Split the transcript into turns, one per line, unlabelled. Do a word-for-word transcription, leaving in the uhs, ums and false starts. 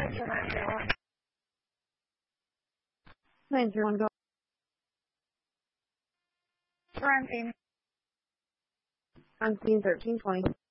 Nine zero one go.
Fronting.
On scene thirteen twenty.